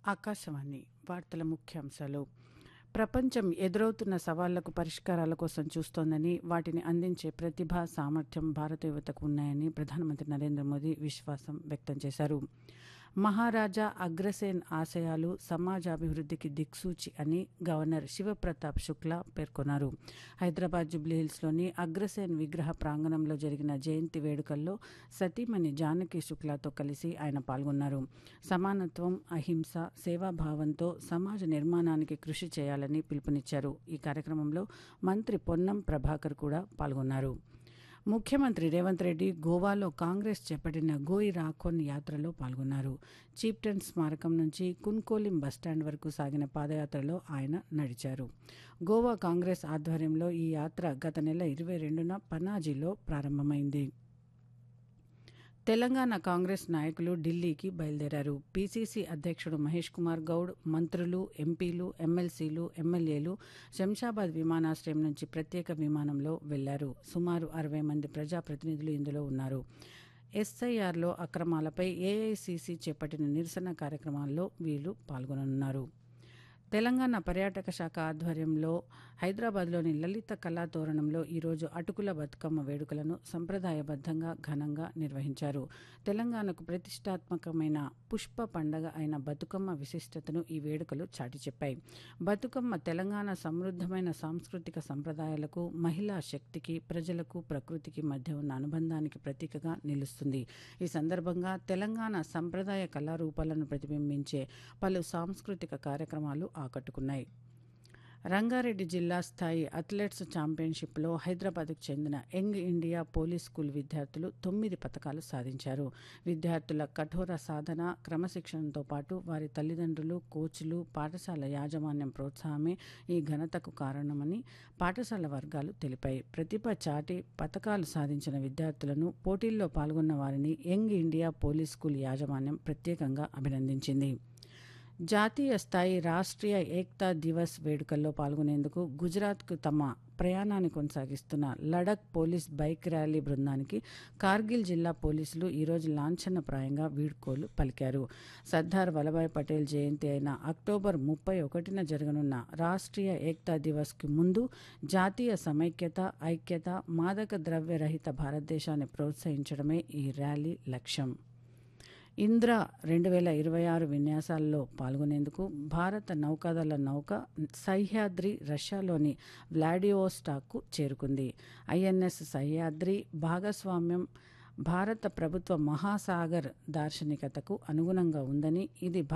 ఆకాశవాణి వార్తల ముఖ్యాంశాలు. ప్రపంచం ఎదురవుతున్న సవాళ్లకు పరిష్కారాల కోసం చూస్తోందని, వాటిని అందించే ప్రతిభ, సామర్థ్యం భారత యువతకు ఉన్నాయని ప్రధానమంత్రి నరేంద్ర మోదీ విశ్వాసం వ్యక్తం చేశారు. మహారాజా అగ్రసేన్ ఆశయాలు సమాజాభివృద్ధికి దిక్సూచి అని గవర్నర్ శివప్రతాప్ శుక్లా పేర్కొన్నారు. హైదరాబాద్ జూబ్లీహిల్స్లోని అగ్రసేన్ విగ్రహ ప్రాంగణంలో జరిగిన జయంతి వేడుకల్లో సతీమణి జానకి శుక్లాతో కలిసి ఆయన పాల్గొన్నారు. సమానత్వం, అహింస, సేవాభావంతో సమాజ నిర్మాణానికి కృషి చేయాలని పిలుపునిచ్చారు. ఈ కార్యక్రమంలో మంత్రి పొన్నం ప్రభాకర్ కూడా పాల్గొన్నారు. ముఖ్యమంత్రి రేవంత్ రెడ్డి గోవాలో కాంగ్రెస్ చేపట్టిన గోయి రాఖోన్ యాత్రలో పాల్గొన్నారు. చీప్టన్ స్మారకం నుంచి కున్కోలిం బస్టాండ్ వరకు సాగిన పాదయాత్రలో ఆయన నడిచారు. గోవా కాంగ్రెస్ ఆధ్వర్యంలో ఈ యాత్ర గత నెల 22న పనాజీలో ప్రారంభమైంది. తెలంగాణ కాంగ్రెస్ నాయకులు ఢిల్లీకి బయలుదేరారు. పీసీసీ అధ్యక్షుడు మహేష్ కుమార్ గౌడ్, మంత్రులు, ఎంపీలు, ఎమ్మెల్సీలు, ఎమ్మెల్యేలు శంషాబాద్ విమానాశ్రయం నుంచి ప్రత్యేక విమానంలో వెళ్లారు. సుమారు 60 మంది ప్రజాప్రతినిధులు ఇందులో ఉన్నారు. ఎస్ఐఆర్లో అక్రమాలపై ఏఐసీసీ చేపట్టిన నిరసన కార్యక్రమాల్లో వీళ్లు పాల్గొననున్నారు. తెలంగాణ పర్యాటక శాఖ ఆధ్వర్యంలో హైదరాబాద్లోని లలిత కళాతోరణంలో ఈరోజు అటుకుల బతుకమ్మ వేడుకలను సంప్రదాయబద్ధంగా ఘనంగా నిర్వహించారు. తెలంగాణకు ప్రతిష్టాత్మకమైన పుష్ప పండగ అయిన బతుకమ్మ విశిష్టతను ఈ వేడుకలు చాటి చెప్పాయి. బతుకమ్మ తెలంగాణ సమృద్ధమైన సాంస్కృతిక సంప్రదాయాలకు, మహిళా శక్తికి, ప్రజలకు, ప్రకృతికి మధ్య ఉన్న అనుబంధానికి ప్రతీకగా నిలుస్తుంది. ఈ సందర్భంగా తెలంగాణ సంప్రదాయ కళారూపాలను ప్రతిబింబించే పలు సాంస్కృతిక కార్యక్రమాలు ఆకట్టుకున్నాయి. రంగారెడ్డి జిల్లా స్థాయి అథ్లెట్స్ ఛాంపియన్షిప్లో హైదరాబాద్కు చెందిన యంగ్ ఇండియా పోలీస్ స్కూల్ విద్యార్థులు 9 పతకాలు సాధించారు. విద్యార్థుల కఠోర సాధన, క్రమశిక్షణతో పాటు వారి తల్లిదండ్రులు, కోచ్లు, పాఠశాల యాజమాన్యం ప్రోత్సాహమే ఈ ఘనతకు కారణమని పాఠశాల వర్గాలు తెలిపాయి. ప్రతిభ చాటి పతకాలు సాధించిన విద్యార్థులను, పోటీల్లో పాల్గొన్న వారిని యంగ్ ఇండియా పోలీస్ స్కూల్ యాజమాన్యం ప్రత్యేకంగా అభినందించింది. జాతీయ స్థాయి రాష్ట్రీయ ఏక్తా దివస్ వేడుకల్లో పాల్గొనేందుకు గుజరాత్కు తమ ప్రయాణాన్ని కొనసాగిస్తున్న లడక్ పోలీస్ బైక్ ర్యాలీ బృందానికి కార్గిల్ జిల్లా పోలీసులు ఈరోజు లాంఛనప్రాయంగా వీడ్కోలు పలికారు. సర్దార్ వల్లభాయ్ పటేల్ జయంతి అయిన అక్టోబర్ 31న జరగనున్న రాష్ట్రీయ ఏక్తా దివస్కు ముందు జాతీయ సమైక్యత, ఐక్యత, మాదక ద్రవ్య రహిత భారతదేశాన్ని ప్రోత్సహించడమే ఈ ర్యాలీ లక్ష్యం. ఇంద్ర 2026 విన్యాసాల్లో పాల్గొనేందుకు భారత నౌకాదళ నౌక సహ్యాద్రి రష్యాలోని వ్లాడివోస్టాక్కు చేరుకుంది. ఐఎన్ఎస్ సహ్యాద్రి భాగస్వామ్యం భారత ప్రభుత్వ మహాసాగర్ దార్శనికతకు అనుగుణంగా ఉందని, ఇది